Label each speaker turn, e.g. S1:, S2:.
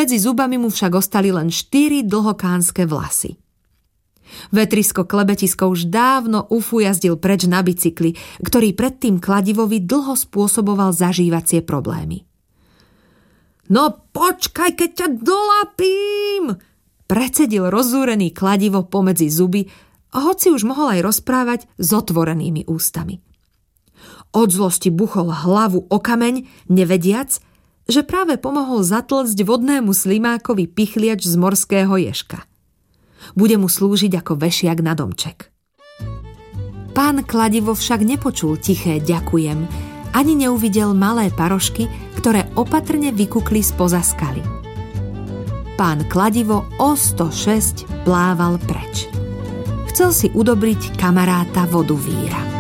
S1: Medzi zubami mu však ostali len 4 dlhokánske vlasy. Vetrisko Klebetisko už dávno ufujazdil preč na bicykli, ktorý predtým Kladivovi dlho spôsoboval zažívacie problémy. No počkaj, keď ťa dolapím! Precedil rozúrený Kladivo pomedzi zuby, hoci už mohol aj rozprávať s otvorenými ústami. Od zlosti buchol hlavu o kameň, nevediac, že práve pomohol zatlcť vodnému slimákovi pichliač z morského ježka. Bude mu slúžiť ako vešiak na domček. Pán Kladivo však nepočul tiché ďakujem, ani neuvidel malé parošky, ktoré opatrne vykukli spoza skaly. Pán Kladivo o 106 plával preč. Chcel si udobriť kamaráta voduvíra.